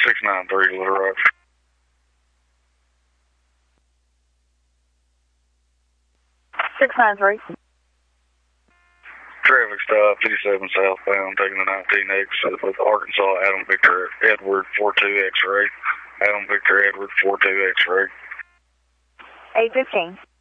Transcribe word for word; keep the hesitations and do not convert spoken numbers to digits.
six nine three Little Rock. six nine three. Traffic stop, fifty-seven southbound, taking the nineteen X with Arkansas, Adam Victor Edward four two X-ray. Adam Victor Edward four two X-ray. eight fifteen.